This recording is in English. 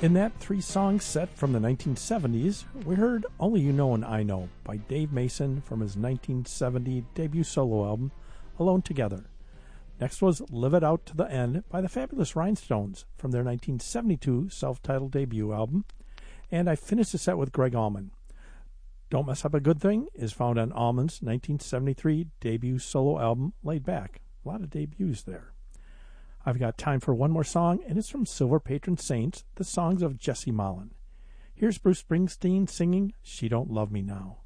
In that three-song set from the 1970s, we heard Only You Know and I Know by Dave Mason from his 1970 debut solo album, Alone Together. Next was Live It Out to the End by the Fabulous Rhinestones from their 1972 self-titled debut album. And I finished the set with Greg Allman. Don't Mess Up a Good Thing is found on Allman's 1973 debut solo album, Laid Back. A lot of debuts there. I've got time for one more song, and it's from Silver Patron Saints, the songs of Jesse Malin. Here's Bruce Springsteen singing She Don't Love Me Now.